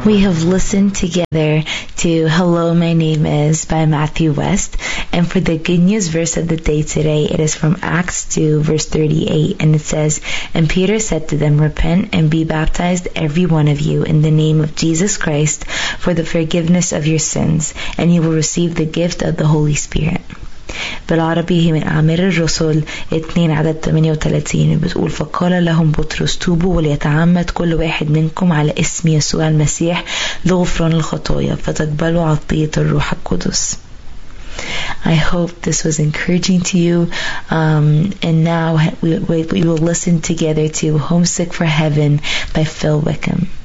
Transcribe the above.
We have listened together to Hello, My Name Is by Matthew West. And for the good news verse of the day today, it is from Acts 2 verse 38. And it says, "And Peter said to them, Repent and be baptized every one of you in the name of Jesus Christ for the forgiveness of your sins, and you will receive the gift of the Holy Spirit." بالعربي هي من أعمال الرسل 2 عدد 38 بتقول فقال لهم بطرس توبوا وليتعمد كل واحد منكم على اسم يسوع المسيح لغفران الخطايا فتقبلوا عطية الروح القدس. I hope this was encouraging to you. And now we will listen together to Homesick for Heaven by Phil Wickham.